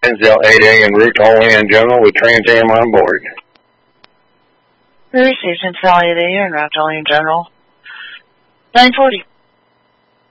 Denzel 8A en route to Holy and General with Trans Am on board. We received Denzel 8A en route to Holy and General. 940.